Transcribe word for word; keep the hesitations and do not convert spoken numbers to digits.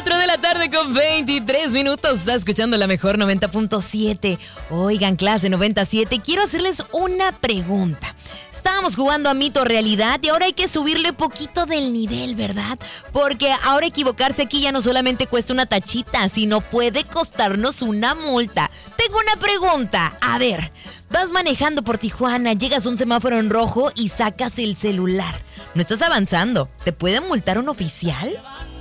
cuatro de la tarde con veintitrés minutos. Está escuchando la mejor noventa punto siete. Oigan, clase noventa y siete, quiero hacerles una pregunta. Estábamos jugando a mito o realidad y ahora hay que subirle poquito del nivel, ¿verdad? Porque ahora equivocarse aquí ya no solamente cuesta una tachita, sino puede costarnos una multa. Tengo una pregunta. A ver, vas manejando por Tijuana, llegas a un semáforo en rojo y sacas el celular. No estás avanzando. ¿Te puede multar un oficial?